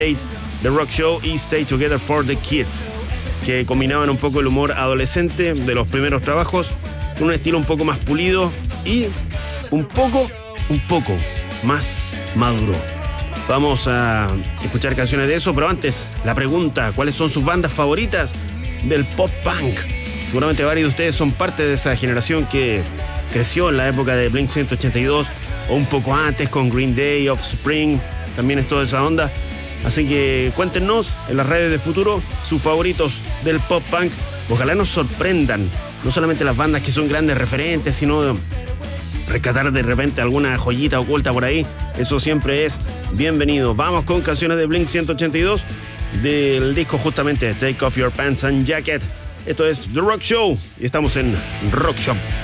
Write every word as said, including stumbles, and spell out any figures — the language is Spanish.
The Rock Show y Stay Together for the Kids, que combinaban un poco el humor adolescente de los primeros trabajos con un estilo un poco más pulido y un poco, un poco más maduro. Vamos a escuchar canciones de eso, pero antes, la pregunta: ¿cuáles son sus bandas favoritas del pop punk? Seguramente varios de ustedes son parte de esa generación que creció en la época de Blink ciento ochenta y dos o un poco antes con Green Day, Offspring, también es toda esa onda. Así que cuéntenos en las redes de Futuro sus favoritos del pop punk. Ojalá nos sorprendan, no solamente las bandas que son grandes referentes, sino rescatar de repente alguna joyita oculta por ahí. Eso siempre es bienvenido. Vamos con canciones de Blink ciento ochenta y dos del disco justamente Take Off Your Pants and Jacket. Esto es The Rock Show y estamos en Rock Shop.